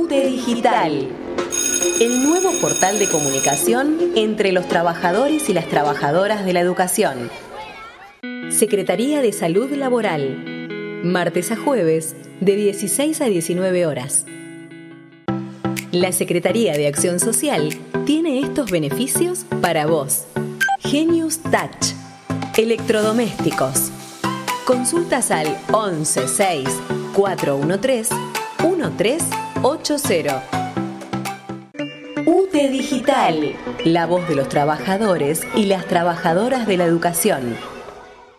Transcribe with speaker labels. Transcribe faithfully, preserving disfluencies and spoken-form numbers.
Speaker 1: U T E Digital, el nuevo portal de comunicación entre los trabajadores y las trabajadoras de la educación. Secretaría de Salud Laboral, martes a jueves, de dieciséis a diecinueve horas. La Secretaría de Acción Social tiene estos beneficios para vos. Genius Touch, electrodomésticos. Consultas al once seis cuatro uno tres uno tres ocho cero. U T E Digital, la voz de los trabajadores y las trabajadoras de la educación.